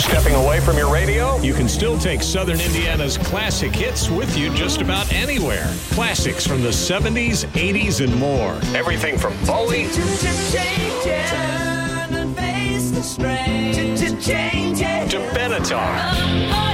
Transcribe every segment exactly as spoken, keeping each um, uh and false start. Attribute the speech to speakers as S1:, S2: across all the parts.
S1: Stepping away from your radio? You can still take Southern Indiana's classic hits with you just about anywhere. Classics from the seventies, eighties, and more. Everything from Bowie to Benatar.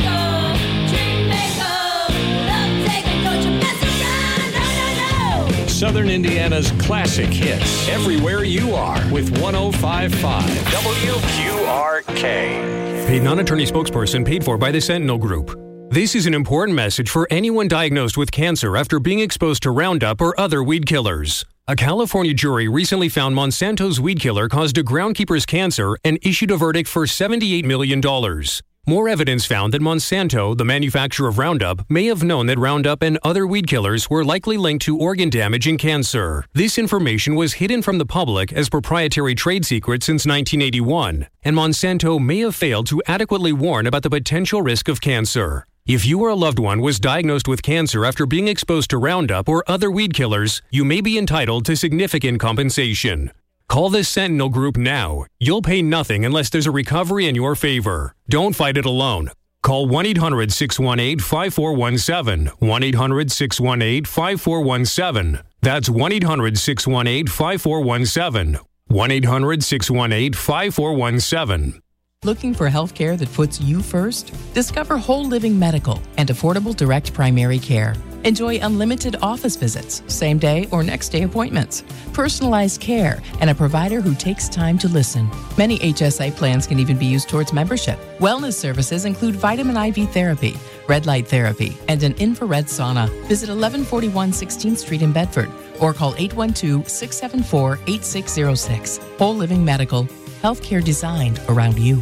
S1: Southern Indiana's classic hits everywhere you are with one oh five point five W Q R K.
S2: Paid non-attorney spokesperson paid for by the Sentinel Group. This is an important message for anyone diagnosed with cancer after being exposed to Roundup or other weed killers. A California jury recently found Monsanto's weed killer caused a groundkeeper's cancer and issued a verdict for seventy-eight million dollars. More evidence found that Monsanto, the manufacturer of Roundup, may have known that Roundup and other weed killers were likely linked to organ damage and cancer. This information was hidden from the public as proprietary trade secret since nineteen eighty-one, and Monsanto may have failed to adequately warn about the potential risk of cancer. If you or a loved one was diagnosed with cancer after being exposed to Roundup or other weed killers, you may be entitled to significant compensation. Call the Sentinel Group now. You'll pay nothing unless there's a recovery in your favor. Don't fight it alone. Call one eight hundred six one eight five four one seven. one eight hundred six one eight five four one seven. That's one eight hundred six one eight five four one seven. one eight hundred six one eight five four one seven.
S3: Looking for health care that puts you first? Discover Whole Living Medical and affordable direct primary care. Enjoy unlimited office visits, same-day or next-day appointments, personalized care, and a provider who takes time to listen. Many H S A plans can even be used towards membership. Wellness services include vitamin I V therapy, red light therapy, and an infrared sauna. Visit eleven forty-one sixteenth Street in Bedford or call eight one two, six seven four, eight six zero six. Whole Living Medical, healthcare designed around you.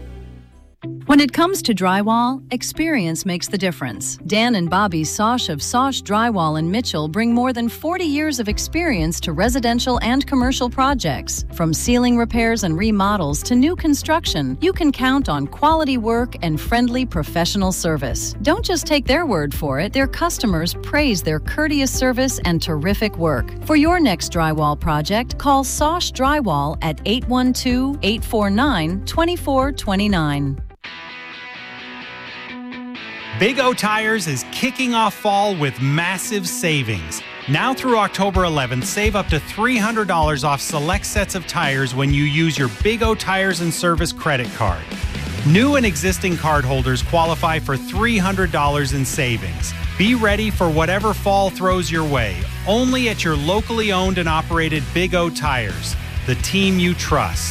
S4: When it comes to drywall, experience makes the difference. Dan and Bobby Sosh of Sosh Drywall in Mitchell bring more than forty years of experience to residential and commercial projects. From ceiling repairs and remodels to new construction, you can count on quality work and friendly professional service. Don't just take their word for it. Their customers praise their courteous service and terrific work. For your next drywall project, call Sosh Drywall at eight one two, eight four nine, two four two nine.
S5: Big O Tires is kicking off fall with massive savings. Now through October eleventh, save up to three hundred dollars off select sets of tires when you use your Big O Tires and Service credit card. New and existing cardholders qualify for three hundred dollars in savings. Be ready for whatever fall throws your way, only at your locally owned and operated Big O Tires, the team you trust.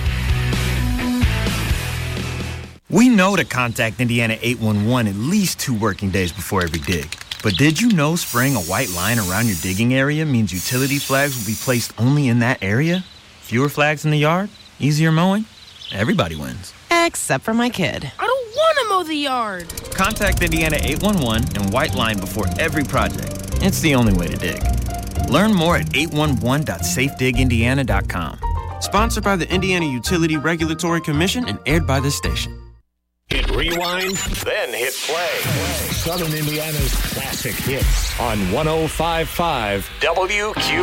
S6: We know to contact Indiana eight one one at least two working days before every dig. But did you know spraying a white line around your digging area means utility flags will be placed only in that area? Fewer flags in the yard? Easier mowing? Everybody wins.
S7: Except for my kid.
S8: I don't want to mow the yard.
S6: Contact Indiana eight one one and white line before every project. It's the only way to dig. Learn more at eight one one dot safe dig indiana dot com.
S9: Sponsored by the Indiana Utility Regulatory Commission and aired by this station.
S1: Hit rewind, then hit play. Southern Indiana's classic hits on one oh five point five W Q